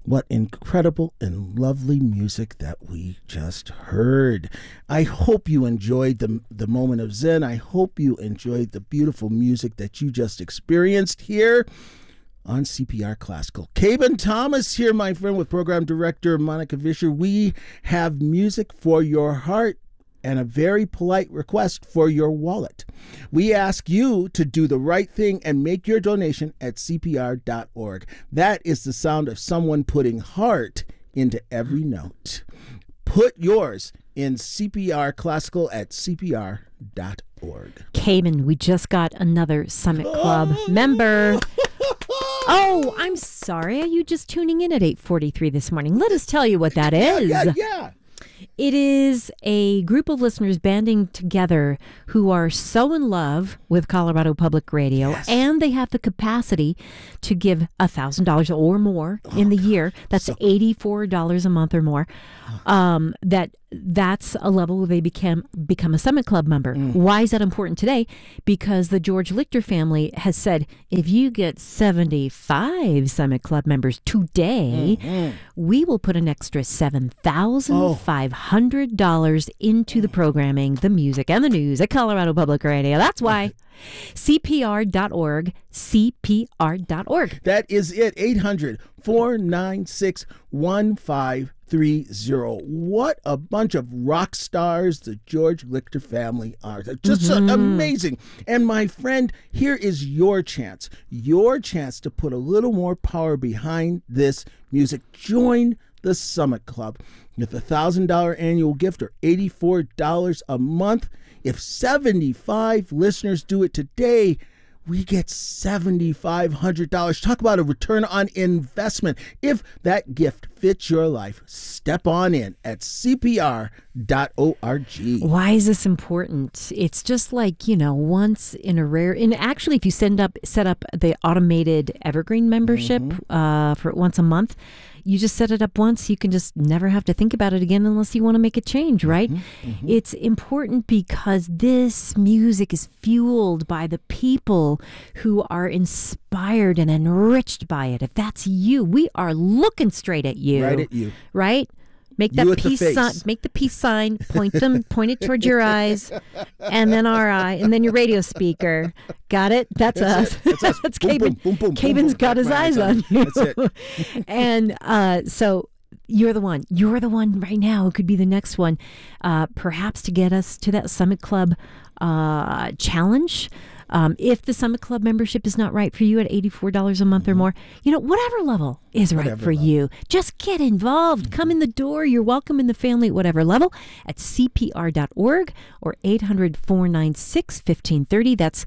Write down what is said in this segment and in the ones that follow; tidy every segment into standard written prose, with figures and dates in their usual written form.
What incredible and lovely music that we just heard. I hope you enjoyed the moment of Zen. I hope you enjoyed the beautiful music that you just experienced here on CPR Classical. Caben Thomas here, my friend, with Program Director Monica Vischer. We have music for your heart and a very polite request for your wallet. We ask you to do the right thing and make your donation at CPR.org. That is the sound of someone putting heart into every note. Put yours in CPR Classical at CPR.org. Caben, we just got another Summit Club member. Oh, I'm sorry. Are you just tuning in at 8:43 this morning? Let us tell you what that is. Yeah. It is a group of listeners banding together who are so in love with Colorado Public Radio, and they have the capacity to give $1,000 or more in the year. That's $84 a month or more. That's a level where they become a Summit Club member. Why is that important today? Because the George Lichter family has said, if you get 75 Summit Club members today, we will put an extra $7,500 into the programming, the music, and the news at Colorado Public Radio. That's why. CPR.org, CPR.org. That is it, 800-496-1530. What a bunch of rock stars the George Lichter family are. They're just so amazing. And my friend, here is your chance to put a little more power behind this music. Join the Summit Club with a $1,000 annual gift or $84 a month. If 75 listeners do it today, we get $7,500. Talk about a return on investment. If that gift fits your life, step on in at CPR.org. Why is this important? It's just like, once in a rare, and actually if you set up the automated Evergreen membership for once a month, you just set it up once, you can just never have to think about it again unless you want to make a change, right? It's important because this music is fueled by the people who are inspired and enriched by it. If that's you, we are looking straight at you. Right at you. Right? Make that peace sign. Make the peace sign. Point it towards your eyes, and then our eye, and then your radio speaker. Got it? That's us. That's Caben. Caben's got his eyes on you. That's it. And so you're the one. You're the one right now. It could be the next one, perhaps to get us to that Summit Club challenge. If the Summit Club membership is not right for you at $84 a month or more, whatever level is right for you, just get involved. Come in the door. You're welcome in the family at whatever level at CPR.org or 800-496-1530. That's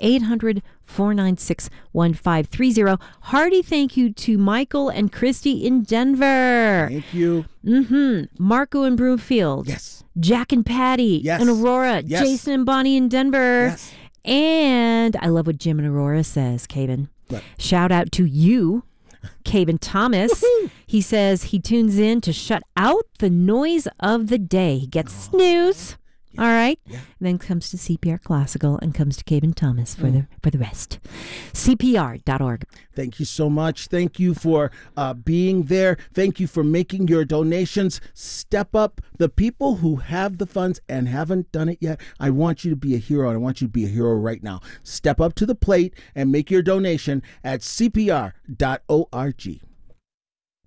800-496-1530. Hearty thank you to Michael and Christy in Denver. Thank you. Marco in Broomfield. Yes. Jack and Patty in Aurora. Yes. Jason and Bonnie in Denver. Yes. And I love what Jim in Aurora says, Caben. Shout out to you, Caben Thomas. He says he tunes in to shut out the noise of the day. He gets snooze. All right. Yeah. Then comes to CPR Classical and comes to Caben Thomas for the rest. CPR.org. Thank you so much. Thank you for being there. Thank you for making your donations. Step up. The people who have the funds and haven't done it yet, I want you to be a hero, and I want you to be a hero right now. Step up to the plate and make your donation at CPR.org.